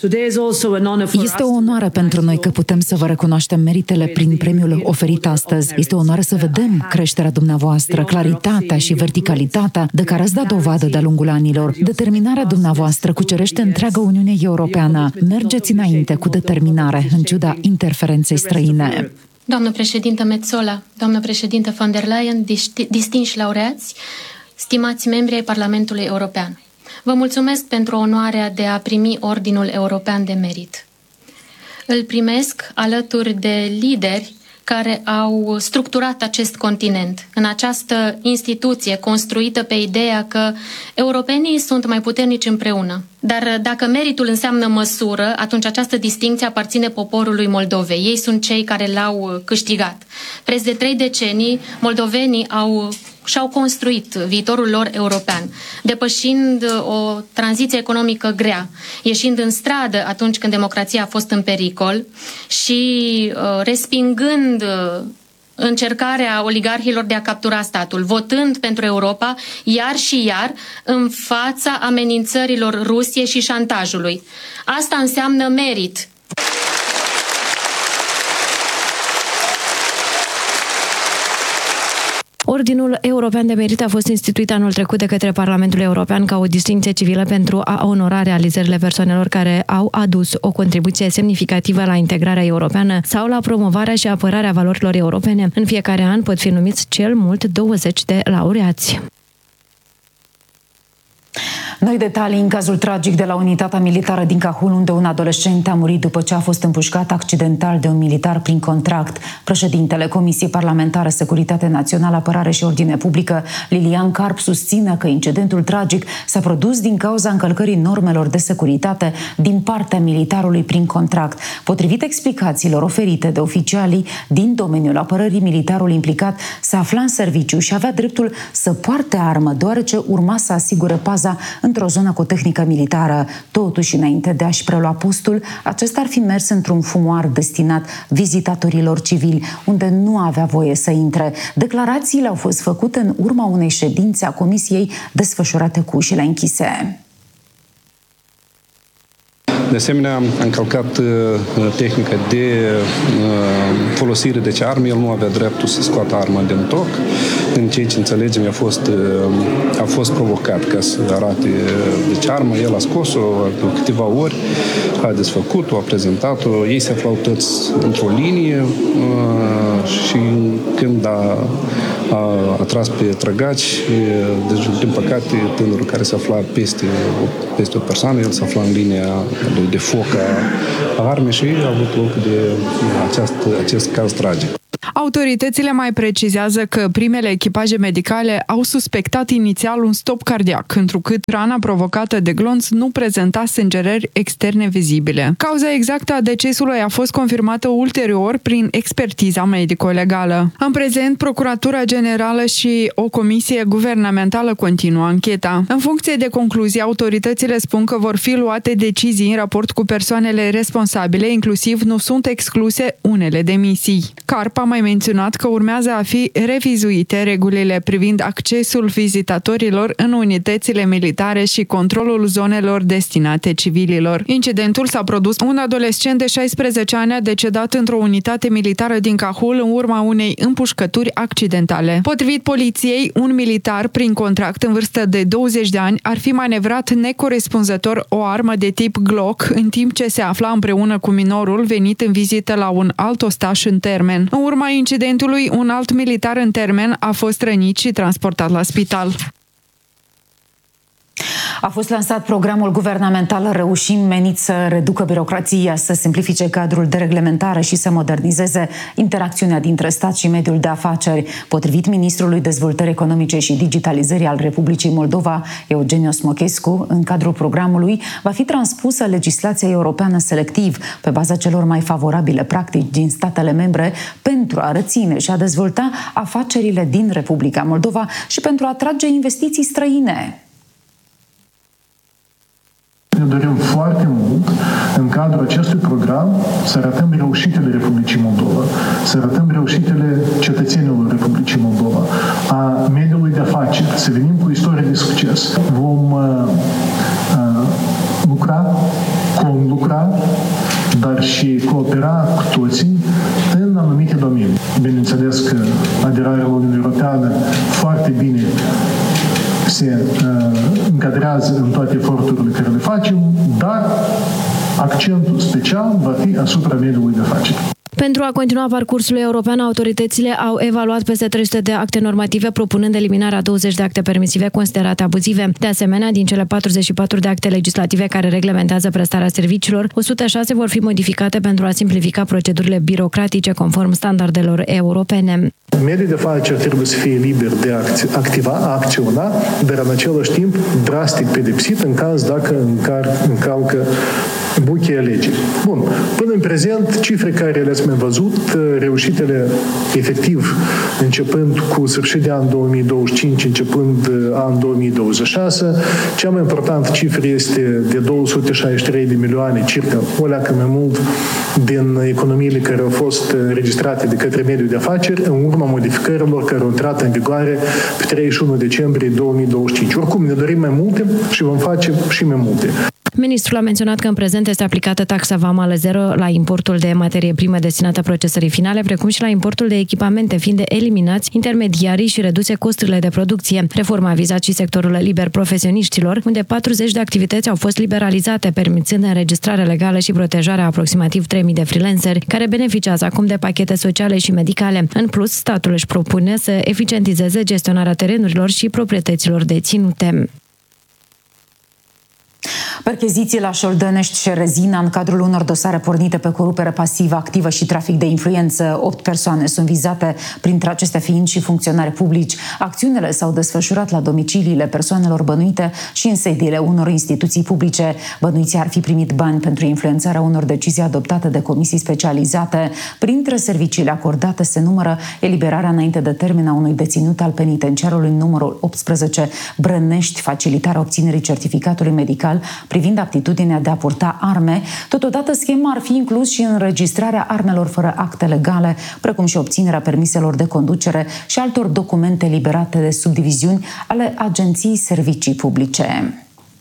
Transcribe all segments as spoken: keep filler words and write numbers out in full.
Este o onoare pentru noi că putem să vă recunoaștem meritele prin premiul oferit astăzi. Este o onoare să vedem creșterea dumneavoastră, claritatea și verticalitatea de care ați dat dovadă de-a lungul anilor. Determinarea dumneavoastră cucerește întreaga Uniune Europeană. Mergeți înainte cu determinare, în ciuda interferenței străine. Doamnă președintă Metsola, doamnă președintă von der Leyen, distinși laureați, stimați membri ai Parlamentului European. Vă mulțumesc pentru onoarea de a primi Ordinul European de Merit. Îl primesc alături de lideri care au structurat acest continent, în această instituție construită pe ideea că europenii sunt mai puternici împreună. Dar dacă meritul înseamnă măsură, atunci această distincție aparține poporului Moldovei. Ei sunt cei care l-au câștigat. Preț de trei decenii, moldovenii au și-au construit viitorul lor european, depășind o tranziție economică grea, ieșind în stradă atunci când democrația a fost în pericol și uh, respingând uh, încercarea oligarhilor de a captura statul, votând pentru Europa iar și iar în fața amenințărilor Rusiei și șantajului. Asta înseamnă merit. Ordinul European de Merit a fost instituit anul trecut de către Parlamentul European ca o distincție civilă pentru a onora realizările persoanelor care au adus o contribuție semnificativă la integrarea europeană sau la promovarea și apărarea valorilor europene. În fiecare an pot fi numiți cel mult douăzeci de laureați. Noi detalii în cazul tragic de la unitatea militară din Cahul, unde un adolescent a murit după ce a fost împușcat accidental de un militar prin contract. Președintele Comisiei Parlamentare Securitate Națională, Apărare și Ordine Publică, Lilian Carp, susține că incidentul tragic s-a produs din cauza încălcării normelor de securitate din partea militarului prin contract. Potrivit explicațiilor oferite de oficialii din domeniul apărării, militarul implicat se afla în serviciu și avea dreptul să poarte armă, deoarece urma să asigure paza într-o zonă cu tehnică militară. Totuși, înainte de a-și prelua postul, acesta ar fi mers într-un fumoar destinat vizitatorilor civili, unde nu avea voie să intre. Declarațiile au fost făcute în urma unei ședințe a comisiei desfășurate cu ușile închise. De asemenea, a încălcat uh, tehnica de uh, folosire de arme. El nu avea dreptul să scoată arma din toc. În ceea ce înțelegem, a fost, uh, a fost provocat ca să arate de armă. El a scos-o de câteva ori, a desfăcut-o, a prezentat-o. Ei se aflau toți într-o linie uh, și când a, a, a tras pe trăgaci, deci, din păcate, tânărul care se afla peste, peste o persoană, el se afla în linia de foc a armei și a avut loc de acest, acest caz tragic. Autoritățile mai precizează că primele echipaje medicale au suspectat inițial un stop cardiac, întrucât rana provocată de glonț nu prezenta sângerări externe vizibile. Cauza exactă a decesului a fost confirmată ulterior prin expertiza medico-legală. În prezent, Procuratura Generală și o comisie guvernamentală continuă ancheta. În funcție de concluzie, autoritățile spun că vor fi luate decizii în raport cu persoanele responsabile, inclusiv nu sunt excluse unele demisii. Carp a mai menționat că urmează a fi revizuite regulile privind accesul vizitatorilor în unitățile militare și controlul zonelor destinate civililor. Incidentul s-a produs. Un adolescent de șaisprezece ani a decedat într-o unitate militară din Cahul în urma unei împușcături accidentale. Potrivit poliției, un militar prin contract în vârstă de douăzeci de ani ar fi manevrat necorespunzător o armă de tip Glock în timp ce se afla împreună cu minorul venit în vizită la un alt ostaș în termen. În urma incidentului, un alt militar în termen a fost rănit și transportat la spital. A fost lansat programul guvernamental Reușim, menit să reducă birocrația, să simplifice cadrul de reglementare și să modernizeze interacțiunea dintre stat și mediul de afaceri. Potrivit ministrului Dezvoltării Economice și Digitalizării al Republicii Moldova, Eugeniu Smochescu, în cadrul programului va fi transpusă legislația europeană selectiv, pe baza celor mai favorabile practici din statele membre, pentru a reține și a dezvolta afacerile din Republica Moldova și pentru a atrage investiții străine. Ne dorim foarte mult, în cadrul acestui program, să arătăm reușitele Republicii Moldova, să arătăm reușitele cetățenilor Republicii Moldova, a mediului de afaceri, să venim cu istorie de succes. Vom uh, uh, lucra, conlucra și coopera cu toții în anumite domenii. Bineînțeles că aderarea la Uniunea Europeană foarte bine se uh, încadrează în toate eforturile care le facem, dar accentul special va fi asupra mediului de afaceri. Pentru a continua parcursul european, autoritățile au evaluat peste trei sute de acte normative, propunând eliminarea douăzeci de acte permisive considerate abuzive. De asemenea, din cele patruzeci și patru de acte legislative care reglementează prestarea serviciilor, o sută șase vor fi modificate pentru a simplifica procedurile birocratice conform standardelor europene. Mediul de afaceri trebuie să fie liber de a activa, a acționa, dar în același timp drastic pedepsit în caz dacă încar, încalcă bucheia legii. Bun. Până în prezent, cifre care le-ați mai văzut, reușitele efectiv începând cu sfârșit de an două mii douăzeci și cinci, începând an două mii douăzeci și șase, cea mai importantă cifră este de două sute șaizeci și trei de milioane, circa o leacă mai mult din economiile care au fost înregistrate de către mediul de afaceri în urma modificărilor care au intrat în vigoare pe treizeci și unu decembrie două mii douăzeci și cinci. Oricum, ne dorim mai multe și vom face și mai multe. Ministrul a menționat că în prezent este aplicată taxa vamală zero la importul de materie primă destinată procesării finale, precum și la importul de echipamente, fiind eliminați intermediarii și reduse costurile de producție. Reforma a vizat și sectorul liber profesioniștilor, unde patruzeci de activități au fost liberalizate, permițând înregistrarea legală și protejarea aproximativ trei mii de freelanceri, care beneficiază acum de pachete sociale și medicale. În plus, statul își propune să eficientizeze gestionarea terenurilor și proprietăților deținute. Percheziții la Șoldănești și Rezina în cadrul unor dosare pornite pe corupere pasivă, activă și trafic de influență. Opt persoane sunt vizate, printre acestea fiind și funcționari publici. Acțiunile s-au desfășurat la domiciliile persoanelor bănuite și în sediile unor instituții publice. Bănuiții ar fi primit bani pentru influențarea unor decizii adoptate de comisii specializate. Printre serviciile acordate se numără eliberarea înainte de termen a unui deținut al penitenciarului numărul optsprezece Brănești, facilitarea obținerii certificatului medical privind aptitudinea de a purta arme. Totodată, schema ar fi inclus și înregistrarea armelor fără acte legale, precum și obținerea permiselor de conducere și altor documente eliberate de subdiviziuni ale Agenției Servicii Publice.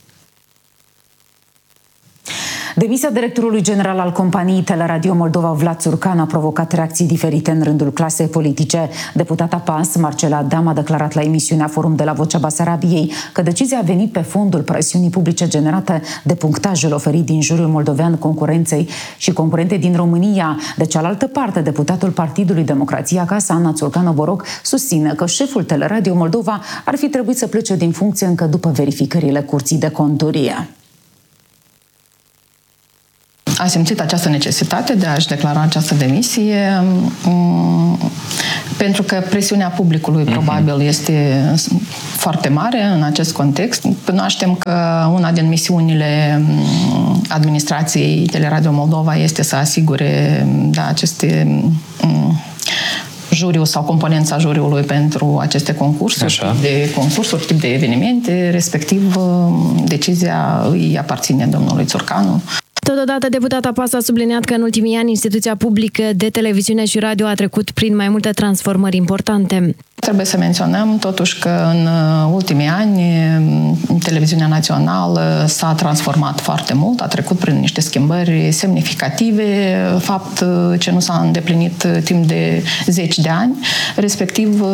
Demisia directorului general al companiei Teleradio Moldova, Vlad Țurcanu, a provocat reacții diferite în rândul clasei politice. Deputata P A S, Marcela Adam, a declarat la emisiunea Forum de la Vocea Basarabiei că decizia a venit pe fondul presiunii publice generate de punctajul oferit din juriul moldovean concurenței și concurente din România. De cealaltă parte, deputatul Partidului Democrația Acasă, Ana Țurcanu-Boroc, susține că șeful Teleradio Moldova ar fi trebuit să plece din funcție încă după verificările Curții de Conturi. A simțit această necesitate de a-și declara această demisie pentru că presiunea publicului probabil este foarte mare în acest context. Cunoaștem că una din misiunile administrației Teleradio Moldova este să asigure da, aceste juriul sau componența juriului pentru aceste concursuri, tip de concursuri, tip de evenimente, respectiv decizia îi aparține domnului Țurcanu. Totodată, deputata P A S a subliniat că în ultimii ani instituția publică de televiziune și radio a trecut prin mai multe transformări importante. Trebuie să menționăm totuși că în ultimii ani televiziunea națională s-a transformat foarte mult, a trecut prin niște schimbări semnificative, fapt ce nu s-a îndeplinit timp de zeci de ani, respectiv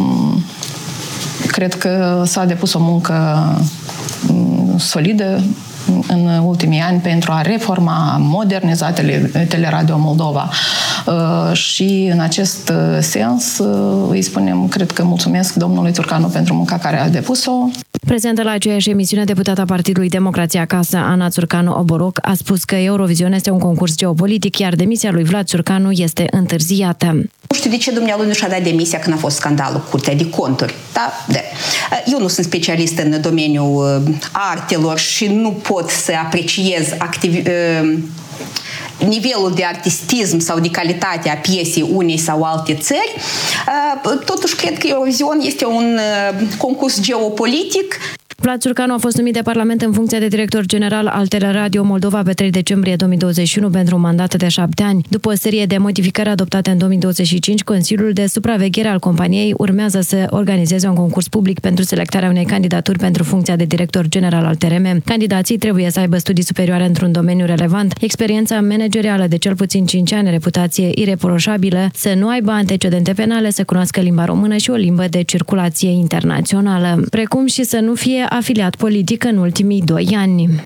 cred că s-a depus o muncă solidă în ultimii ani pentru a reforma, a moderniza tele, Teleradio Moldova. Și în acest sens îi spunem, cred că mulțumesc domnului Țurcanu pentru munca care a depus-o. Prezentă la aceeași emisiune, deputata Partidului Democrația Acasă, Ana Țurcanu-Oboroc, a spus că Eurovision este un concurs geopolitic, iar demisia lui Vlad Țurcanu este întârziată. Nu știu de ce dumnealui nu și-a dat demisia când a fost scandalul Curtea de Conturi. Da? Da. Eu nu sunt specialist în domeniul artelor și nu pot să apreciez activ... nivelul de artistism sau de calitate a piesei unei sau alte țări. Totuși, cred că Eurovision este un concurs geopolitic. Vlad Țurcanu a fost numit de Parlament în funcția de director general al Teleradio Moldova pe trei decembrie două mii douăzeci și unu pentru un mandat de șapte ani. După o serie de modificări adoptate în două mii douăzeci și cinci, Consiliul de Supraveghere al companiei urmează să organizeze un concurs public pentru selectarea unei candidaturi pentru funcția de director general al T R M. Candidații trebuie să aibă studii superioare într-un domeniu relevant, experiența managerială de cel puțin cinci ani, reputație ireproșabilă, să nu aibă antecedente penale, să cunoască limba română și o limbă de circulație internațională, precum și să nu fie afiliat politic în ultimii doi ani.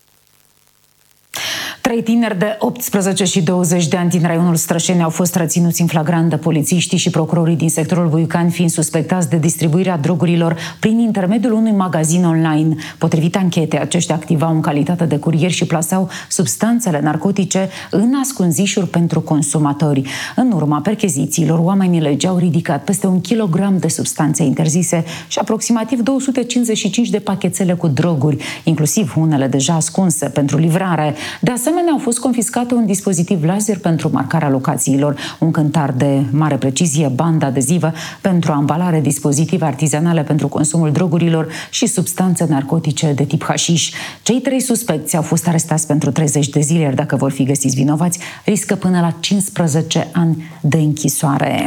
Trei tineri de optsprezece și douăzeci de ani din raionul Strășeni au fost reținuți în flagrant de polițiștii și procurorii din sectorul Buiucani, fiind suspectați de distribuirea drogurilor prin intermediul unui magazin online. Potrivit anchetei, aceștia activau în calitate de curieri și plasau substanțele narcotice în ascunzișuri pentru consumatori. În urma perchezițiilor, oamenii legii au ridicat peste un kilogram de substanțe interzise și aproximativ două sute cincizeci și cinci de pachetele cu droguri, inclusiv unele deja ascunse pentru livrare. De asemenea, au fost confiscate un dispozitiv laser pentru marcarea locațiilor, un cântar de mare precizie, bandă adezivă pentru ambalare, dispozitive artizanale pentru consumul drogurilor și substanțe narcotice de tip hașiș. Cei trei suspecți au fost arestați pentru treizeci de zile, iar dacă vor fi găsiți vinovați, riscă până la cincisprezece ani de închisoare.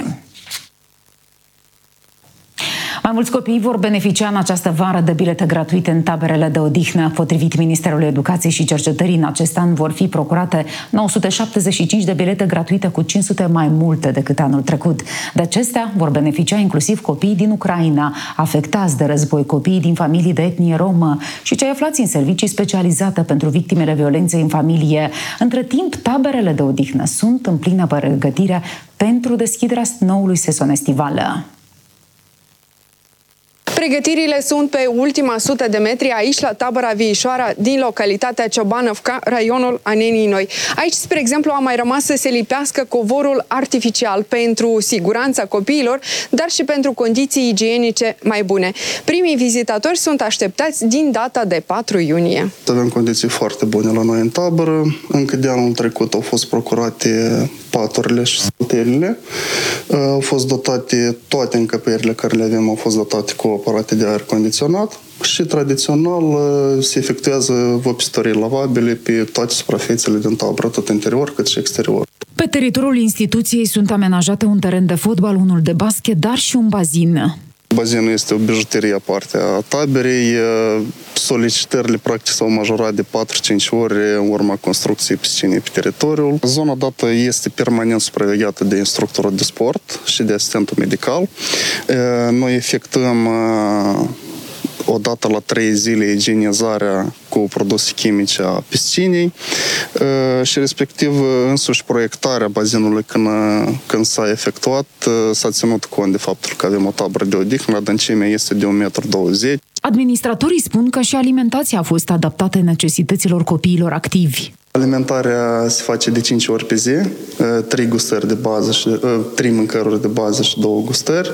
Mai mulți copii vor beneficia în această vară de bilete gratuite în taberele de odihnă. Potrivit Ministerului Educației și Cercetării, în acest an vor fi procurate nouă sute șaptezeci și cinci de bilete gratuite, cu cinci sute mai multe decât anul trecut. De acestea vor beneficia inclusiv copiii din Ucraina, afectați de război, copiii din familii de etnie romă și cei aflați în servicii specializate pentru victimele violenței în familie. Între timp, taberele de odihnă sunt în plină pregătire pentru deschiderea noului sezon estival. Pregătirile sunt pe ultima sută de metri aici la tabăra Viișoara din localitatea Ciobanovca, raionul Anenii Noi. Aici, spre exemplu, a mai rămas să se lipească covorul artificial pentru siguranța copiilor, dar și pentru condiții igienice mai bune. Primii vizitatori sunt așteptați din data de patru iunie. Avem condiții foarte bune la noi în tabără. Încă de anul trecut au fost procurate paturile și săltelile. Au fost dotate toate încăperile care le avem, au fost dotate cu aparate de aer condiționat și tradițional se efectuează vopsitorii lavabile pe toate suprafețele din tabără, atât interior cât și exterior. Pe teritoriul instituției sunt amenajate un teren de fotbal, unul de basket, dar și un bazin. Bazinul este o bijuterie aparte a taberei. Solicitările practic s-au majorat de patru-cinci ori în urma construcției piscinei pe teritoriul. Zona dată este permanent supravegheată de instructorul de sport și de asistentul medical. Noi efectuăm o dată la trei zile igienizarea cu produse chimice a piscinei și respectiv însuși proiectarea bazinului când, când s-a efectuat s-a ținut cont de faptul că avem o tabără de odihnă, adâncimea este de un metru douăzeci. Administratorii spun că și alimentația a fost adaptată necesităților copiilor activi. Alimentarea se face de cinci ori pe zi, trei gustări de bază și trei mâncăruri de bază și două gustări.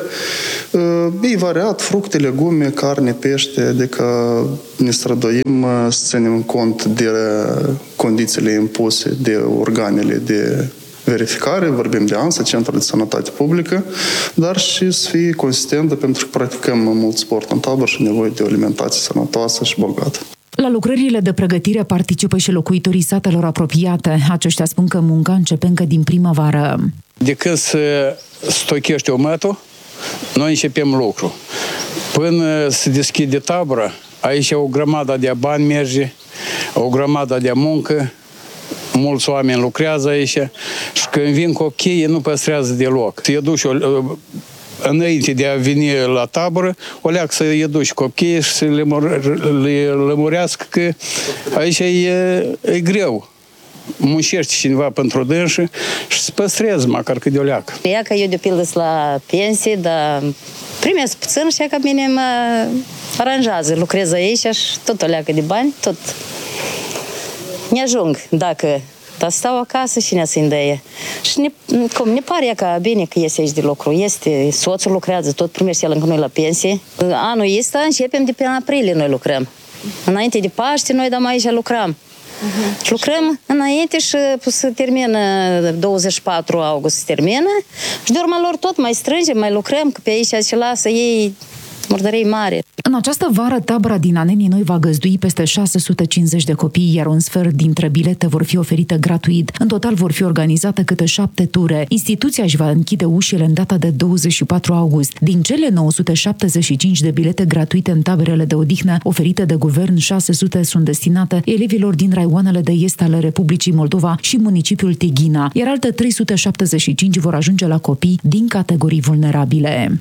E variat, fructe, legume, carne, pește, adică ne străduim să ținem cont de condițiile impuse de organele de verificare, vorbim de ANSA, Centrul de Sănătate Publică, dar și să fie consistentă pentru că practicăm mult sport în tabără și nevoie de o alimentație sănătoasă și bogată. La lucrările de pregătire participă și locuitorii satelor apropiate. Aceștia spun că munca începe încă din primăvară. De când se stochește omătul, noi începem lucru. Până se deschide tabăra, aici o grămadă de bani merge, o grămadă de muncă, mulți oameni lucrează aici și când vin copiii nu păstrează deloc. Se duci înainte de a veni la tabără, o leac să-i duci copiii și să le, le lămurească că aici e, e greu. Muncești cineva pentru dânșă și să păstrezi măcar cât de o leacă. Ea că eu de pildă la pensie, dar primesc puțin și că bine mă aranjează. Lucrez aici și tot o leacă de bani, tot ne ajung dacă... Dar stau acasă și ne să-i dăie. Și ne, cum, ne pare că bine că este aici de lucru. Este, soțul lucrează, tot primește el încă noi la pensie. Anul ăsta începem de pe aprilie noi lucrăm. Înainte de Paște noi dăm aici lucrăm. Uh-huh. Lucrăm înainte și se termină douăzeci și patru august se termină și de urma lor tot mai strângem, mai lucrăm, că pe aici se lasă ei murdărei mare. În această vară, tabăra din Anenii Noi va găzdui peste șase sute cincizeci de copii, iar un sfert dintre bilete vor fi oferite gratuit. În total vor fi organizate câte șapte ture. Instituția își va închide ușile în data de douăzeci și patru august. Din cele nouă sute șaptezeci și cinci de bilete gratuite în taberele de odihnă oferite de guvern, șase sute sunt destinate elevilor din raioanele de est ale Republicii Moldova și municipiul Tighina, iar alte trei sute șaptezeci și cinci vor ajunge la copii din categorii vulnerabile.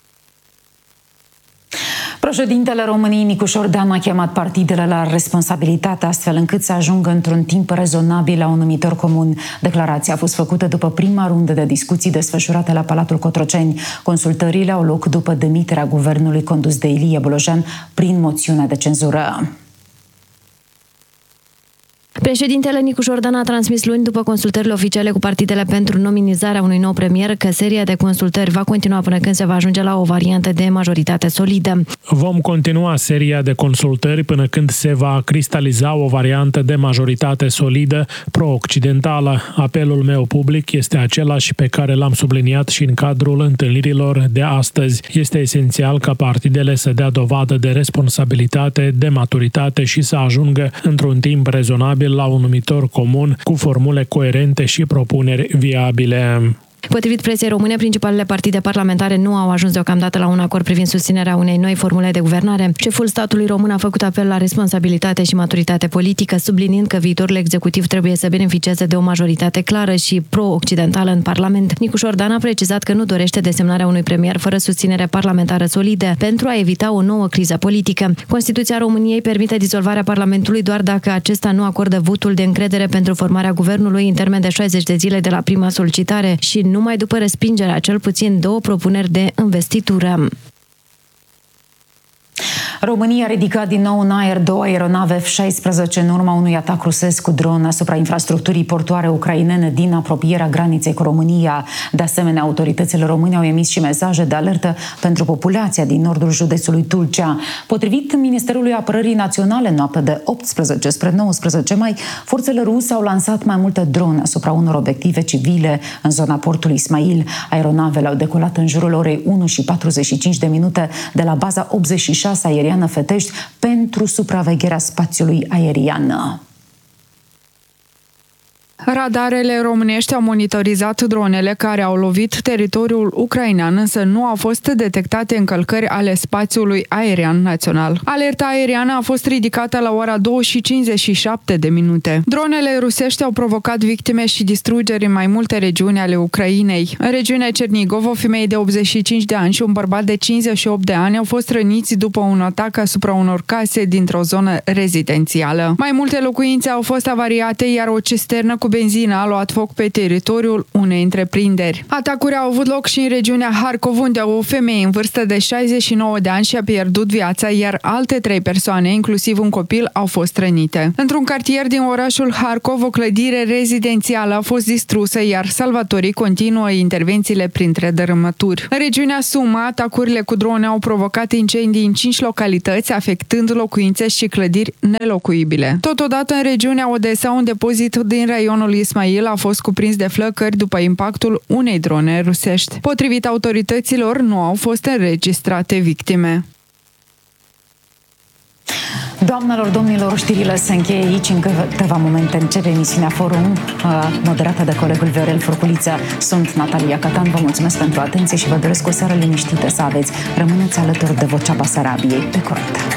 Președintele României, Nicu Șordan, a chemat partidele la responsabilitate astfel încât să ajungă într-un timp rezonabil la un numitor comun. Declarația a fost făcută după prima rundă de discuții desfășurate la Palatul Cotroceni. Consultările au loc după demiterea guvernului condus de Ilie Bolojan prin moțiune de cenzură. Președintele Nicu Șordan a transmis luni, după consultările oficiale cu partidele pentru nominalizarea unui nou premier, că seria de consultări va continua până când se va ajunge la o variantă de majoritate solidă. Vom continua seria de consultări până când se va cristaliza o variantă de majoritate solidă pro-occidentală. Apelul meu public este același pe care l-am subliniat și în cadrul întâlnirilor de astăzi. Este esențial ca partidele să dea dovadă de responsabilitate, de maturitate și să ajungă într-un timp rezonabil la un numitor comun cu formule coerente și propuneri viabile. Potrivit presei române, principalele partide parlamentare nu au ajuns deocamdată la un acord privind susținerea unei noi formule de guvernare. Șeful statului român a făcut apel la responsabilitate și maturitate politică, subliniind că viitorul executiv trebuie să beneficieze de o majoritate clară și pro-occidentală în Parlament. Nicu Șordan a precizat că nu dorește desemnarea unui premier fără susținere parlamentară solidă pentru a evita o nouă criză politică. Constituția României permite dizolvarea Parlamentului doar dacă acesta nu acordă votul de încredere pentru formarea guvernului în termen de șaizeci de zile de la prima solicitare și numai după respingerea cel puțin două propuneri de investitură. România a ridicat din nou în aer două aeronave F șaisprezece în urma unui atac rusesc cu dron asupra infrastructurii portoare ucrainene din apropierea graniței cu România. De asemenea, autoritățile române au emis și mesaje de alertă pentru populația din nordul județului Tulcea. Potrivit Ministerului Apărării Naționale, în noaptea de optsprezece spre nouăsprezece mai, forțele ruse au lansat mai multe drone asupra unor obiective civile în zona portului Ismail. Aeronavele au decolat în jurul orei unu și patruzeci și cinci de minute de la baza optzeci și șase aeriană Fetești pentru supravegherea spațiului aerian. Radarele românești au monitorizat dronele care au lovit teritoriul ucrainean, însă nu au fost detectate încălcări ale spațiului aerian național. Alerta aeriană a fost ridicată la ora două și cincizeci și șapte de minute. Dronele rusești au provocat victime și distrugeri în mai multe regiuni ale Ucrainei. În regiunea Cernigov, o femeie de optzeci și cinci de ani și un bărbat de cincizeci și opt de ani au fost răniți după un atac asupra unor case dintr-o zonă rezidențială. Mai multe locuințe au fost avariate, iar o cisternă cu benzină a luat foc pe teritoriul unei întreprinderi. Atacuri au avut loc și în regiunea Harkov, unde o femeie în vârstă de șaizeci și nouă de ani și-a pierdut viața, iar alte trei persoane, inclusiv un copil, au fost rănite. Într-un cartier din orașul Harkov, o clădire rezidențială a fost distrusă, iar salvatorii continuă intervențiile printre dărâmături. În regiunea Suma, atacurile cu drone au provocat incendii în cinci localități, afectând locuințe și clădiri nelocuibile. Totodată, în regiunea Odessa, un depozit din raionul Ismail a fost cuprins de flăcări după impactul unei drone rusești. Potrivit autorităților, nu au fost înregistrate victime. Doamnelor, domnilor, știrile se încheie aici. În câteva momente începe emisiunea Forum, moderată de colegul Viorel Furculiță. Sunt Natalia Catan, vă mulțumesc pentru atenție și vă doresc o seară liniștită să aveți. Rămâneți alături de Vocea Basarabiei. Pe curând!